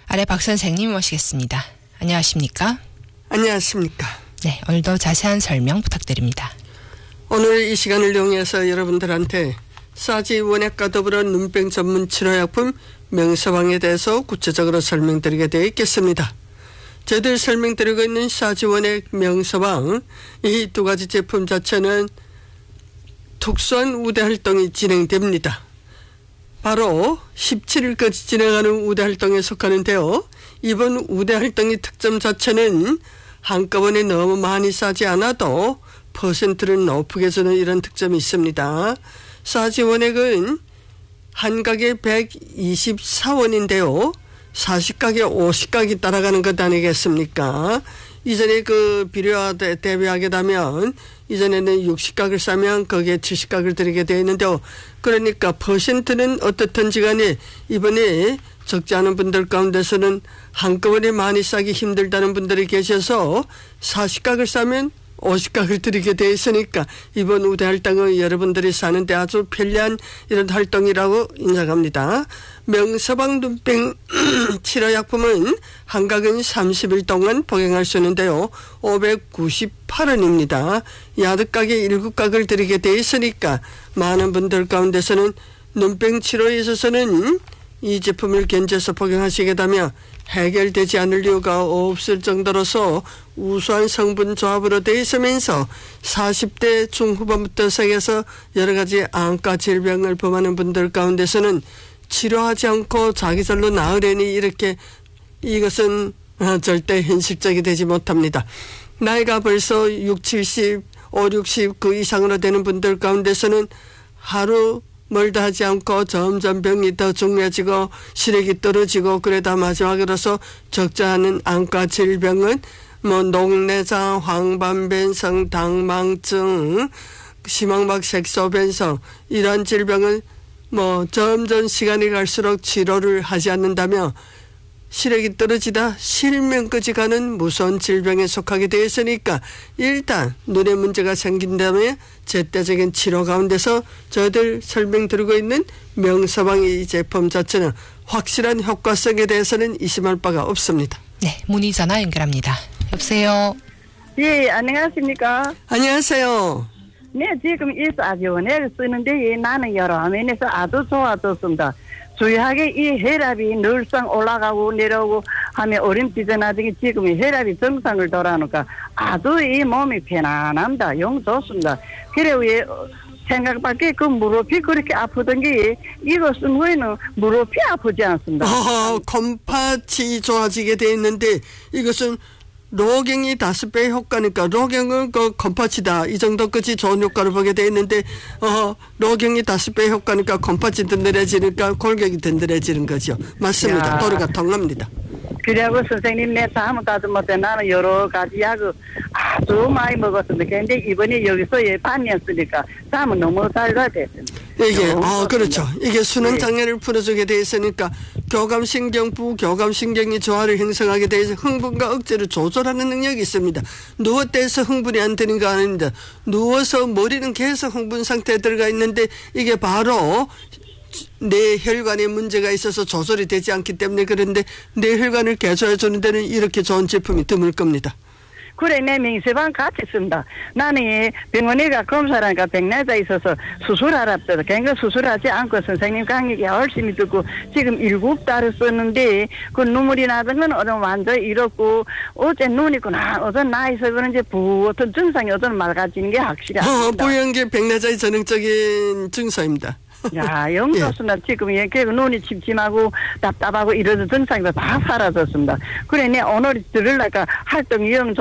아래 박 선생님 모시겠습니다. 안녕하십니까? 안녕하십니까? 네, 오늘도 자세한 설명 부탁드립니다. 오늘 이 시간을 이용해서 여러분들한테 사지 원액과 더불어 눈병 전문 치료약품 명서방에 대해서 구체적으로 설명드리게 되어 있겠습니다. 저희들 설명드리고 있는 사지 원액 명서방, 이 두 가지 제품 자체는 특수한 우대 활동이 진행됩니다. 바로 17일까지 진행하는 우대 활동에 속하는데요. 이번 우대 활동의 특점 자체는 한꺼번에 너무 많이 싸지 않아도 퍼센트를 높게 주는 이런 특점이 있습니다. 사지 원액은 한 가게 124원인데요. 40가게 50가게 따라가는 것 아니겠습니까? 이전에 그 비료와 대비하게 되면 이전에는 60각을 싸면 거기에 70각을 드리게 되어 있는데요. 그러니까 퍼센트는 어떻든지 간에 이번에 적지 않은 분들 가운데서는 한꺼번에 많이 싸기 힘들다는 분들이 계셔서 40각을 싸면 50각을 드리게 되어 있으니까 이번 우대 활동은 여러분들이 사는데 아주 편리한 이런 활동이라고 인정합니다. 명서방 눈병 치료약품은 한 각은 30일 동안 복용할 수 있는데요. 598원입니다. 야득각에 7각을 드리게 되어 있으니까 많은 분들 가운데서는 눈병 치료에 있어서는 이 제품을 견제해서 복용하시게 되면 해결되지 않을 이유가 없을 정도로서 우수한 성분 조합으로 되어 있으면서 40대 중후반부터 시작해서 여러 가지 안과 질병을 범하는 분들 가운데서는 치료하지 않고 자기절로 나으려니 이렇게 이것은 절대 현실적이 되지 못합니다. 나이가 벌써 60, 60 그 이상으로 되는 분들 가운데서는 하루 멀다 하지 않고 점점 병이 더 중요해지고 시력이 떨어지고 그러다 마지막으로서 적지 않은 안과 질병은 녹내장, 황반변성, 당망증, 심황막 색소변성 이런 질병은 점점 시간이 갈수록 치료를 하지 않는다면 시력이 떨어지다 실명까지 가는 무서운 질병에 속하게 되어 있으니까 일단 눈에 문제가 생긴다면 제때적인 치료 가운데서 저희들 설명드리고 있는 명서방의 제품 자체는 확실한 효과성에 대해서는 의심할 바가 없습니다. 네, 문의 전화 연결합니다. 여보세요? 예, 안녕하십니까? 안녕하세요. 네, 지금 이 사지원액을 쓰는데 나는 여러 화면에서 아주 좋아졌습니다. 주의하게 이 혈압이 늘상 올라가고 내려오고 하면 어림지전하더니 지금 혈압이 정상을 돌아오니까 아주 이 몸이 편안합니다. 영 좋습니다. 그래 왜 생각밖에 그 무릎이 그렇게 아프던 게 이거 쓴 후에는 무릎이 아프지 않습니다. 컴팥이 좋아지게 돼 있는데 이것은 로경이 5배 효과니까 로경은 그 컴팥이다 이 정도까지 좋은 효과를 보게 돼 있는데 로경이 5배 효과니까 컴팥이 든든해지니까 골격이 든든해지는 거죠. 맞습니다. 도리가 통합니다. 그래고 선생님 내 다음 가지 못해 나는 여러 가지 약을 아주 많이 먹었습니다. 그런데 이번에 여기서 반년 쓰니까 잠은 너무 잘 됐습니다. 이게 그렇죠. 이게 순환 장애를 풀어주게 돼 있으니까 교감신경, 부교감신경이 조화를 형성하게 돼 있어 흥분과 억제를 조절하는 능력이 있습니다. 누웠대서 흥분이 안 되는 거 아닙니다. 누워서 머리는 계속 흥분 상태에 들어가 있는데 이게 바로 내 혈관에 문제가 있어서 조절이 되지 않기 때문에 그런데 내 혈관을 개조해 주는 데는 이렇게 좋은 제품이 드물 겁니다. 그래, 내 명서방 같이 씁니다. 나는 병원에가 검사라니까 백내자 있어서 수술하랍니다. 그러니까 수술하지 않고 선생님 강의 열심히 듣고 지금 7달을 썼는데 그 눈물이 나던 건 어느 완전 이렇고 어제 눈이 있구나. 어제 나이서 그런지 어떤 증상이 어떤 맑아지는 게 확실히 압니다. 보양계 백내자의 전형적인 증상입니다. 야, 영 좋습니다. 지금 그리고 눈이 침침하고 답답하고 이런 증상이 다 사라졌습니다. 그래, 내 오늘 들으려니까 활동이 영